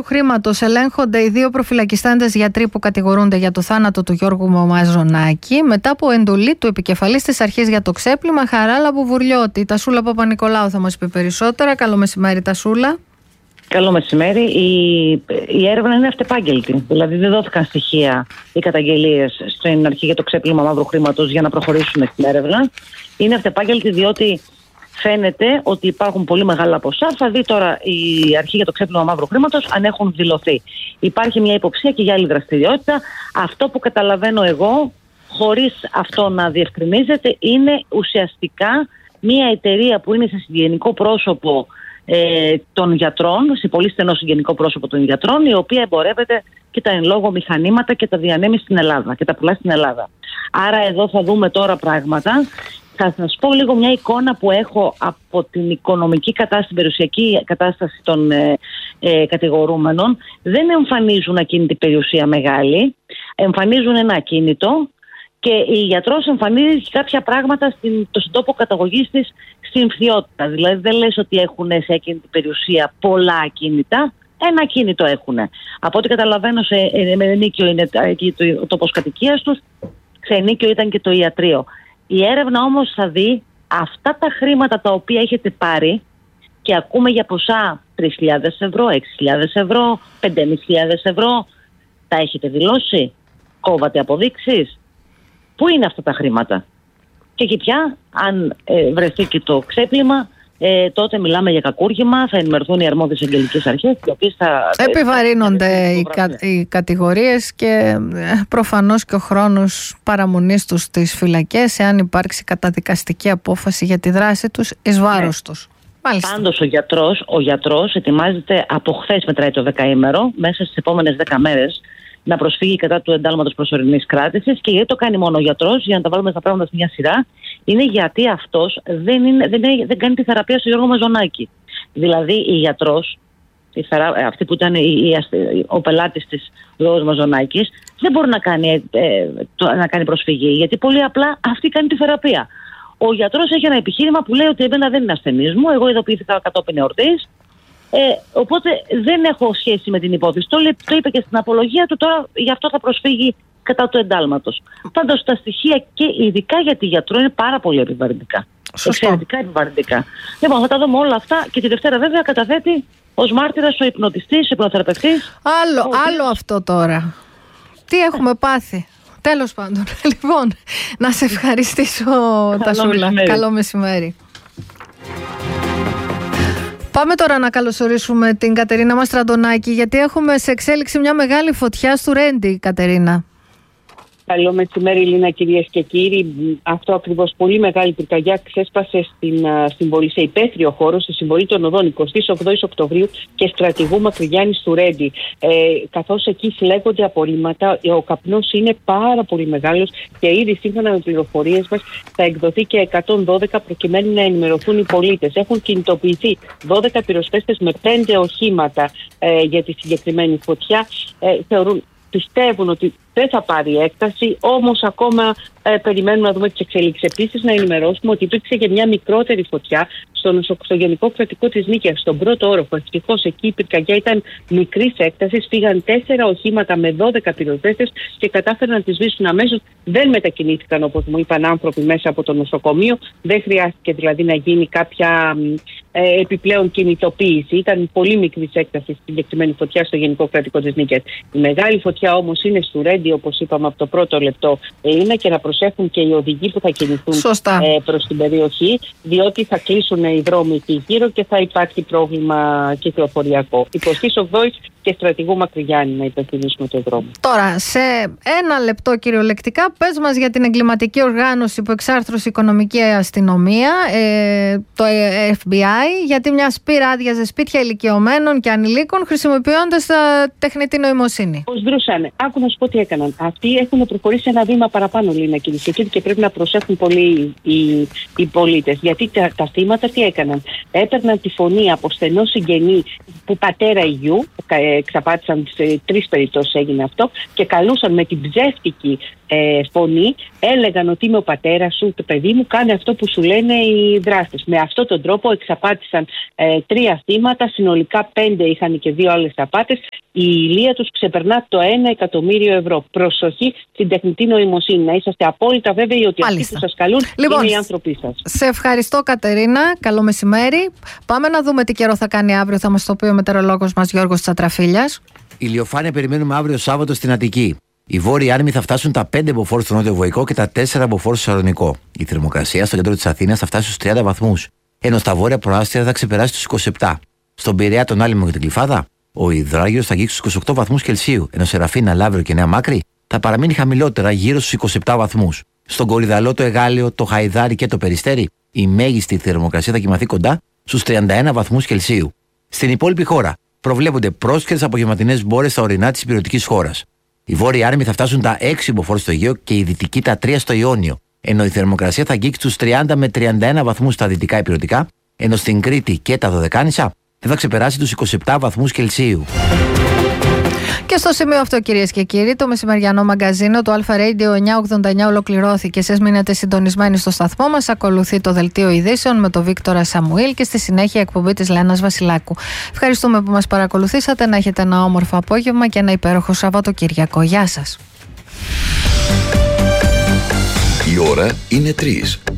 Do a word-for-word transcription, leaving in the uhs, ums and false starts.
μαύρου χρήματος ελέγχονται οι δύο προφυλακιστέντες γιατροί που κατηγορούνται για το θάνατο του Γιώργου Μαζονάκη μετά από εντολή του επικεφαλής της αρχής για το ξέπλυμα, Χαράλαμπου Βουρλιώτη. Η Τασούλα Παπα-Νικολάου θα μας πει περισσότερα. Καλό μεσημέρι, Τασούλα. Καλό μεσημέρι. Η, η έρευνα είναι αυτεπάγγελτη. Δηλαδή δεν δόθηκαν στοιχεία ή καταγγελίες στην αρχή για το ξέπλυμα μαύρου χρήματος για να προχωρήσουμε στην έρευνα. Είναι αυτεπάγγελτη διότι φαίνεται ότι υπάρχουν πολύ μεγάλα ποσά. Θα δει τώρα η αρχή για το ξέπλυμα μαύρου χρήματος αν έχουν δηλωθεί. Υπάρχει μια υποψία και για άλλη δραστηριότητα. Αυτό που καταλαβαίνω εγώ, χωρίς αυτό να διευκρινίζεται, είναι ουσιαστικά μια εταιρεία που είναι σε συγγενικό πρόσωπο ε, των γιατρών, σε πολύ στενό συγγενικό πρόσωπο των γιατρών, η οποία εμπορεύεται και τα εν λόγω μηχανήματα και τα διανέμει στην Ελλάδα και τα πουλά στην Ελλάδα. Άρα εδώ θα δούμε τώρα πράγματα. Θα σας πω λίγο μια εικόνα που έχω από την οικονομική κατάσταση, την περιουσιακή κατάσταση των ε, ε, κατηγορούμενων. Δεν εμφανίζουν ακίνητη περιουσία μεγάλη, εμφανίζουν ένα ακίνητο και η γιατρός εμφανίζει και κάποια πράγματα στην, το, στον τόπο καταγωγής της στην φθιότητα. Δηλαδή δεν λες ότι έχουν σε ακίνητη περιουσία πολλά ακίνητα, ένα ακίνητο έχουν. Από ό,τι καταλαβαίνω σε ε, με ενίκιο είναι ο τόπος κατοικίας τους, σε ενίκιο ήταν και το ιατρείο. Η έρευνα όμως θα δει αυτά τα χρήματα τα οποία έχετε πάρει και ακούμε για ποσά τρεις χιλιάδες ευρώ, έξι χιλιάδες ευρώ, πέντε χιλιάδες ευρώ. Τα έχετε δηλώσει, κόβατε αποδείξεις. Πού είναι αυτά τα χρήματα? Και εκεί πια, αν ε, βρεθεί και το ξέπλυμα, ε, τότε μιλάμε για κακούργημα, θα ενημερωθούν οι αρμόδιες εγγελικές αρχές, οι οποίες θα... Επιβαρύνονται οι, κα, οι κατηγορίες και ε, προφανώς και ο χρόνος παραμονής τους στις φυλακές, εάν υπάρξει καταδικαστική απόφαση για τη δράση τους εις βάρος ναι. τους. Μάλιστα. Πάντως ο γιατρός, ο γιατρός ετοιμάζεται, από χθες μετράει το δεκαήμερο, μέσα στις επόμενες δέκα μέρες, να προσφύγει κατά του εντάλματος προσωρινής κράτησης. Και γιατί το κάνει μόνο ο γιατρός, για να τα βάλουμε στα πράγματα σε μια σειρά, είναι γιατί αυτός δεν, είναι, δεν, είναι, δεν κάνει τη θεραπεία στο Γιώργο Μαζονάκη. Δηλαδή, η γιατρός, η θερα, αυτή που ήταν η, η, ο πελάτης της Γιώργος Μαζονάκης, δεν μπορεί να κάνει, ε, το, να κάνει προσφυγή, γιατί πολύ απλά αυτή κάνει τη θεραπεία. Ο γιατρός έχει ένα επιχείρημα που λέει ότι εμένα δεν είναι ασθενής μου, εγώ ειδοποιήθηκα κατόπιν εορτής. Ε, οπότε δεν έχω σχέση με την υπόθεση. Το, το είπε και στην απολογία του, τώρα γι' αυτό θα προσφύγει κατά του εντάλματος. Πάντως τα στοιχεία και ειδικά για τη γιατρό είναι πάρα πολύ επιβαρυντικά. Εξαιρετικά επιβαρυντικά. Λοιπόν, θα τα δούμε όλα αυτά και τη Δευτέρα βέβαια καταθέτει ως μάρτυρας ο υπνοτιστής, ο υπνοθεραπευτής. Άλλο, ο... άλλο αυτό τώρα. Τι έχουμε πάθει. Τέλος πάντων. Λοιπόν, να σε ευχαριστήσω, Τασούλα. Καλό μεσημέρι. Πάμε τώρα να καλωσορίσουμε την Κατερίνα Μαστραντονάκη, γιατί έχουμε σε εξέλιξη μια μεγάλη φωτιά στο Ρέντι, Κατερίνα. Καλό μεσημέρι, Λίνα, κυρίες και κύριοι. Αυτό ακριβώς, πολύ μεγάλη πυρκαγιά ξέσπασε στην, στην πόλη, σε υπαίθριο χώρο, στη συμβολή των οδών εικοστή όγδοη Οκτωβρίου και στρατηγού Μακρυγιάννη του Ρέντι. Ε, καθώς εκεί συλλέγονται απορρίμματα, ο καπνός είναι πάρα πολύ μεγάλος και ήδη σύμφωνα με πληροφορίες μας θα εκδοθεί και εκατόν δώδεκα προκειμένου να ενημερωθούν οι πολίτες. Έχουν κινητοποιηθεί δώδεκα πυροσβέστες με πέντε οχήματα ε, για τη συγκεκριμένη φωτιά. Ε, θεωρούν, πιστεύουν ότι δεν θα πάρει έκταση, όμως ακόμα ε, περιμένουμε να δούμε τις εξελίξεις. Επίσης, να ενημερώσουμε ότι υπήρξε και μια μικρότερη φωτιά στο νοσοκομιακό κρατικό της Νίκαιας, στον πρώτο όροφο. Ευτυχώς εκεί η πυρκαγιά ήταν μικρής έκτασης. Πήγαν τέσσερα οχήματα με δώδεκα πυροσβέστες και κατάφεραν να τις σβήσουν αμέσως. Δεν μετακινήθηκαν, όπως μου είπαν, άνθρωποι μέσα από το νοσοκομείο. Δεν χρειάστηκε δηλαδή να γίνει κάποια ε, επιπλέον κινητοποίηση. Ήταν πολύ μικρής έκτασης η συγκεκριμένη φωτιά στο Γενικό Κρατικό της Νίκαιας. Η μεγάλη φωτιά όμως είναι στο Ρέντι, όπως είπαμε από το πρώτο λεπτό, είναι, και να προσέχουν και οι οδηγοί που θα κινηθούν ε, προς την περιοχή, διότι θα κλείσουν οι δρόμοι εκεί γύρω και θα υπάρχει πρόβλημα κυκλοφοριακό. εικοστή όγδοη και στρατηγού Μακρυγιάννη να υπενθυμίσουμε το δρόμο. Τώρα, σε ένα λεπτό κυριολεκτικά, πες μας για την εγκληματική οργάνωση που εξάρθρωσε η οικονομική αστυνομία, ε, το εφ μπι άι, γιατί μια σπήρα άδειαζε σπίτια ηλικιωμένων και ανηλίκων χρησιμοποιώντας τα τεχνητή νοημοσύνη. Πώς δρούσαν. Άκου να σου πω τι έκαναν. Αυτοί έχουν προχωρήσει ένα βήμα παραπάνω, Λίνα, κυρίες και κύριοι, και πρέπει να προσέχουν πολύ οι, οι πολίτες. Γιατί τα, τα θύματα τι έκαναν. Έπαιρναν τη φωνή από στενό συγγενή που πατέρα γιου, εξαπάτησαν, σε τρεις περιπτώσεις έγινε αυτό, και καλούσαν με την ψεύτικη ε, φωνή, έλεγαν ότι είμαι ο πατέρας σου, το παιδί μου, κάνε αυτό που σου λένε οι δράστες. Με αυτόν τον τρόπο εξαπάτησαν ε, τρία θύματα, συνολικά πέντε είχαν και δύο άλλες απάτες. Η ηλία τους ξεπερνά το ένα εκατομμύριο ευρώ. Προσοχή στην τεχνητή νοημοσύνη. Να είσαστε απόλυτα βέβαιοι ότι Μάλιστα. αυτοί που σας καλούν λοιπόν, είναι οι άνθρωποι σας. Σε ευχαριστώ, Κατερίνα. Καλό μεσημέρι. Πάμε να δούμε τι καιρό θα κάνει αύριο. Θα μας το πει ο μετεωρολόγος μας Γιώργος Τσατραφίλιας. Ηλιοφάνεια περιμένουμε αύριο Σάββατο στην Αττική. Οι βόρειοι άνεμοι θα φτάσουν τα πέντε μποφόρ στο νότιο Βοϊκό και τα τέσσερα μποφόρ στο Σαλονικό. Η θερμοκρασία στο κέντρο της Αθήνας θα φτάσει στους τριάντα βαθμούς, ενώ στα βόρεια προάστια θα ξεπεράσει τους είκοσι επτά. Στον Πειραιά, τον Άλυμο και την Κλιφάδα, ο υδράγιος θα αγγίξει στους είκοσι οκτώ βαθμούς Κελσίου, ενώ σε Ραφίνα, Λαύριο και Νέα Μάκρη θα παραμείνει χαμηλότερα γύρω στους είκοσι επτά βαθμούς. Στον Κορυδαλό, το Εγάλεο, το Χαϊδάρι και το Περιστέρι, η μέγιστη θερμοκρασία θα κοιμαθεί κοντά στους τριάντα ένα βαθμούς Κελσίου. Στην υπόλοιπη χώρα προβλέπονται πρόσκαιρες απογευματινές μπόρες στα ορεινά της υπηρετικής χώρας. Οι βόρειοι άνεμοι θα φτάσουν τα έξι μποφόρ στο Αιγαίο και οι δυτικοί τα τρία στο Ιόνιο, ενώ η θερμοκρασία θα αγγίξει τους τριάντα με τριάντα ένα βαθμούς στα δυτικά υπηρετικά, ενώ στην Κρήτη και τα Δωδεκάνησα δεν θα ξεπεράσει τους είκοσι επτά βαθμούς Κελσίου. Και στο σημείο αυτό, κυρίες και κύριοι, το μεσημεριανό μαγκαζίνο του Alpha Radio εννιακόσια ογδόντα εννιά ολοκληρώθηκε. Εσείς μείνετε συντονισμένοι στο σταθμό μας. Ακολουθεί το δελτίο ειδήσεων με τον Βίκτορα Σαμουήλ και στη συνέχεια εκπομπή της Λένας Βασιλάκου. Ευχαριστούμε που μας παρακολουθήσατε. Να έχετε ένα όμορφο απόγευμα και ένα υπέροχο Σαββατοκύριακο. Γεια σας. Η ώρα είναι τρεις.